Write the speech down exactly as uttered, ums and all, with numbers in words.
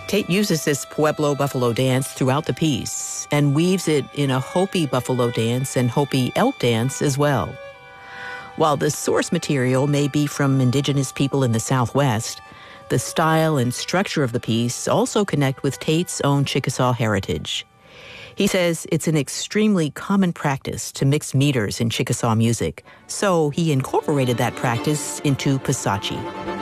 Tate uses this Pueblo buffalo dance throughout the piece and weaves it in a Hopi buffalo dance and Hopi elk dance as well. While the source material may be from indigenous people in the Southwest, the style and structure of the piece also connect with Tate's own Chickasaw heritage. He says it's an extremely common practice to mix meters in Chickasaw music, so he incorporated that practice into Pisachi.